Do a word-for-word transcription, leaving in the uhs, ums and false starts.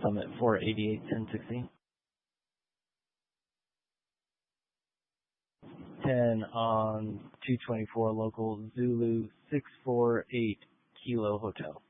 Summit four eighty-eight ten sixty. ten on two twenty-four local Zulu six four eight Kilo Hotel.